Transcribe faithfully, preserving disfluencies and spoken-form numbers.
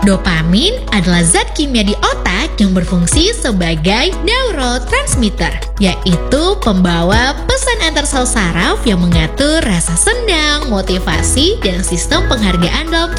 Dopamin adalah zat kimia di otak yang berfungsi sebagai neurotransmitter, yaitu pembawa pesan antar sel saraf yang mengatur rasa senang, motivasi, dan sistem penghargaan dalam